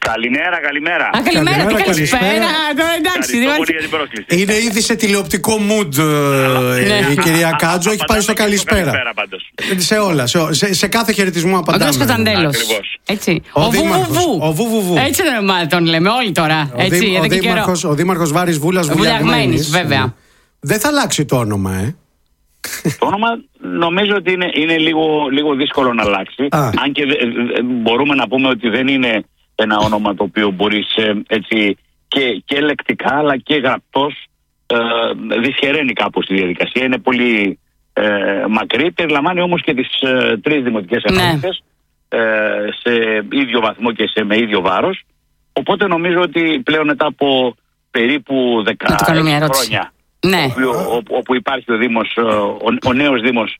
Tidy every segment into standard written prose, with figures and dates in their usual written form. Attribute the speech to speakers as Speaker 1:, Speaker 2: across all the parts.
Speaker 1: Καλημέρα.
Speaker 2: Καλημέρα, τι καλησπέρα. Εντάξει,
Speaker 3: είναι ήδη σε τηλεοπτικό mood η κυρία Κάτζο. Έχει πάει στο καλησπέρα. Σε όλα, σε κάθε χαιρετισμό απαντάμε.
Speaker 2: Ο Κώστας Κωνσταντέλος. Έτσι. Ο Βουβουβου. Έτσι τον λέμε όλοι τώρα.
Speaker 3: Ο Δήμαρχος Βάρης Βούλας Βουλιαγμένης.
Speaker 2: Βέβαια.
Speaker 3: Δεν θα αλλάξει το όνομα,
Speaker 1: Το όνομα νομίζω ότι είναι λίγο δύσκολο να αλλάξει. Αν και μπορούμε να πούμε ότι δεν είναι ένα όνομα το οποίο μπορεί έτσι και λεκτικά αλλά και γραπτός δυσχεραίνει κάπως τη διαδικασία. Είναι πολύ μακρύ, περιλαμβάνει όμως και τις 3 δημοτικές ενότητες σε ίδιο βαθμό και με ίδιο βάρος. Οπότε νομίζω ότι πλέον μετά από περίπου 10 χρόνια όπου υπάρχει ο Δήμος, ο νέος Δήμος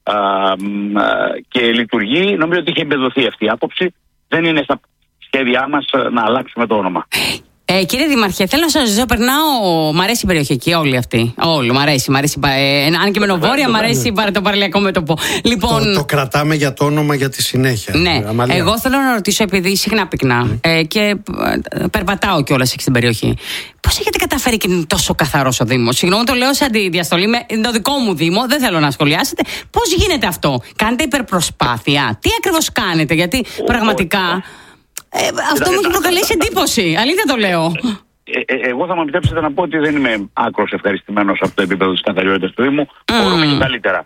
Speaker 1: και λειτουργεί, νομίζω ότι είχε εμπεδοθεί αυτή η άποψη. Δεν είναι στα σχέδιά μας να αλλάξουμε το όνομα.
Speaker 2: Κύριε Δήμαρχε, θέλω να σας ζητήσω, μ' αρέσει η περιοχή εκεί, όλη αυτή. Όλη, μ' αρέσει. Αν και με Νοβόρια, μ' αρέσει το παραλιακό μέτωπο. Λοιπόν,
Speaker 3: το κρατάμε για το όνομα για τη συνέχεια.
Speaker 2: Ναι, εγώ θέλω να ρωτήσω, επειδή συχνά πυκνά και περπατάω κιόλας εκεί στην περιοχή. Πώς έχετε καταφέρει και είναι τόσο καθαρός ο Δήμος? Συγγνώμη, το λέω σε αντιδιαστολή με το δικό μου Δήμο, δεν θέλω να σχολιάσετε. Πώς γίνεται αυτό? Κάνετε υπερπροσπάθεια? Τι ακριβώς κάνετε? Γιατί πραγματικά. Αυτό μου έχει προκαλέσει εντύπωση. Αλήθεια το λέω.
Speaker 1: Εγώ θα μου επιτρέψετε να πω ότι δεν είμαι άκρος ευχαριστημένος από το επίπεδο της καθαριότητας του Δήμου. Μπορούμε και καλύτερα.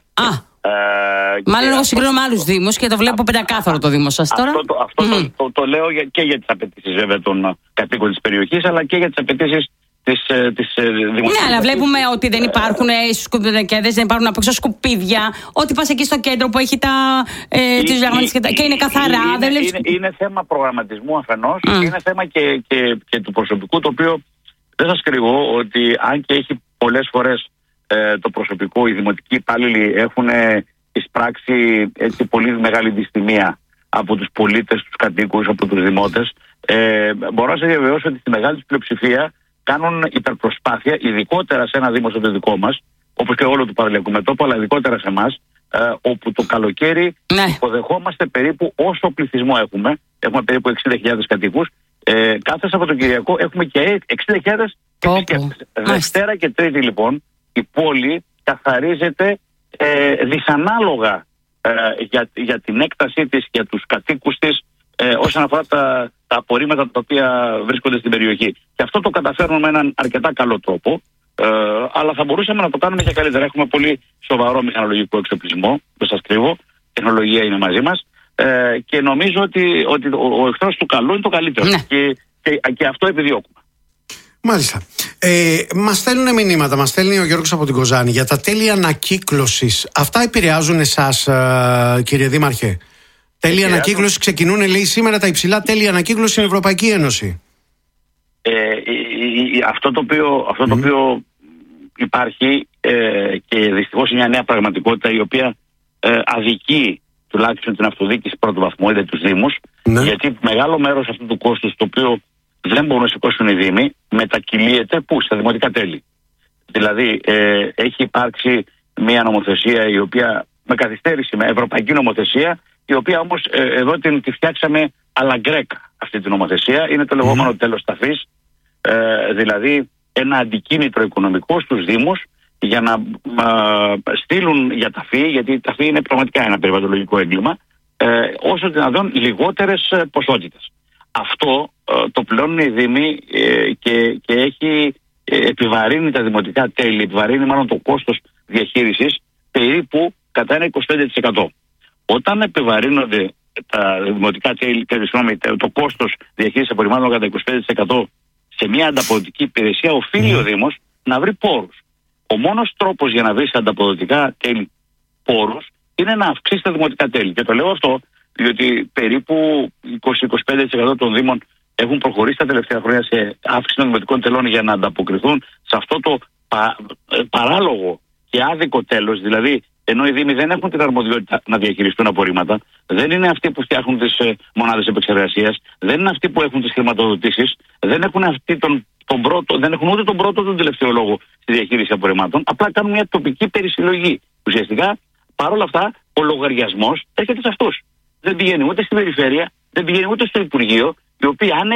Speaker 2: Μάλλον εγώ συγκρίνω με άλλους Δήμους και το βλέπω πεντακάθαρο το Δήμο σας τώρα.
Speaker 1: Αυτό το λέω και για τις απαιτήσεις βέβαια των κατοίκων της περιοχής, αλλά και για τις απαιτήσεις της δημοσίας.
Speaker 2: Ναι, αλλά βλέπουμε ότι δεν υπάρχουν σκουπιδοκέδες, δεν υπάρχουν απ' έξω σκουπίδια. Ότι πας εκεί στο κέντρο που έχει τις διαγραμμές και είναι καθαρά.
Speaker 1: Είναι θέμα προγραμματισμού αφενός, είναι θέμα και του προσωπικού, το οποίο δεν σας κρύβω ότι αν και έχει πολλές φορές το προσωπικό, οι δημοτικοί υπάλληλοι έχουν εισπράξει έτσι πολύ μεγάλη δυστημία από τους πολίτες, τους κατοίκους, από τους δημότες. Μπορώ να σας διαβεβαιώσω ότι στη μεγάλη πλειοψηφία κάνουν υπερπροσπάθεια, ειδικότερα σε ένα Δήμο σαν το δικό μας, όπως και όλο του παραλιακού μετώπου, αλλά ειδικότερα σε εμάς, όπου το καλοκαίρι υποδεχόμαστε περίπου όσο πληθυσμό έχουμε περίπου 60.000 κατοίκους. Κάθε Σαββατοκυριακό έχουμε και 60.000 επισκέπτες. Δευτέρα και Τρίτη λοιπόν η πόλη καθαρίζεται δυσανάλογα για την έκτασή της, για τους κατοίκους της, όσον αφορά τα απορρίμματα τα οποία βρίσκονται στην περιοχή. Και αυτό το καταφέρνουμε με έναν αρκετά καλό τρόπο, αλλά θα μπορούσαμε να το κάνουμε και καλύτερα. Έχουμε πολύ σοβαρό μηχανολογικό εξοπλισμό, δεν σας κρύβω, η τεχνολογία είναι μαζί μας, και νομίζω ότι ο εχθρός του καλού είναι το καλύτερο, και αυτό επιδιώκουμε.
Speaker 3: Μάλιστα. Μας στέλνουν μηνύματα, μας στέλνει ο Γιώργος από την Κοζάνη για τα τέλη ανακύκλωσης. Αυτά επηρεάζουν εσάς, κύριε Δήμαρχε? Τέλη ανακύκλωση ξεκινούν, λέει, σήμερα τα υψηλά τέλη ανακύκλωση στην Ευρωπαϊκή Ένωση.
Speaker 1: Αυτό το οποίο υπάρχει και δυστυχώς είναι μια νέα πραγματικότητα η οποία αδικεί τουλάχιστον την αυτοδιοίκηση πρώτου βαθμού, είτε τους Δήμους, γιατί μεγάλο μέρος αυτού του κόστους, το οποίο δεν μπορούν να σηκώσουν οι Δήμοι, μετακυλίεται στα δημοτικά τέλη. Δηλαδή έχει υπάρξει μια νομοθεσία η οποία με καθυστέρηση, με ευρωπαϊκή νομοθεσία, η οποία όμως εδώ τη φτιάξαμε αλαγκρέκα αυτή τη νομοθεσία. Είναι το λεγόμενο τέλος ταφής, δηλαδή ένα αντικίνητρο οικονομικό στους Δήμους για να στείλουν για ταφή, γιατί η ταφή είναι πραγματικά ένα περιβαλλοντολογικό έγκλημα, όσο δυνατόν λιγότερες ποσότητες. Αυτό το πληρώνουν οι Δήμοι και έχει επιβαρύνει τα δημοτικά τέλη, επιβαρύνει μάλλον το κόστος διαχείρισης περίπου κατά ένα 25%. Όταν επιβαρύνονται τα δημοτικά τέλη, το κόστος διαχείρισης απορριμμάτων κατά 25% σε μια ανταποδοτική υπηρεσία, οφείλει ο Δήμος να βρει πόρους. Ο μόνος τρόπος για να βρει σε ανταποδοτικά τέλη πόρους είναι να αυξήσει τα δημοτικά τέλη. Και το λέω αυτό διότι περίπου 20-25% των Δήμων έχουν προχωρήσει τα τελευταία χρόνια σε αύξηση των δημοτικών τελών για να ανταποκριθούν σε αυτό το παράλογο και άδικο τέλος. Δηλαδή, ενώ οι Δήμοι δεν έχουν την αρμοδιότητα να διαχειριστούν απορρίμματα, δεν είναι αυτοί που φτιάχνουν τις μονάδες επεξεργασίας, δεν είναι αυτοί που έχουν τις χρηματοδοτήσεις, δεν έχουν δεν έχουν ούτε τον πρώτο ούτε τον τελευταίο λόγο στη διαχείριση απορριμμάτων, απλά κάνουν μια τοπική περισυλλογή. Ουσιαστικά, παρόλα αυτά, ο λογαριασμός έρχεται σε αυτούς. Δεν πηγαίνει ούτε στην περιφέρεια, δεν πηγαίνει ούτε στο Υπουργείο, οι οποίοι αν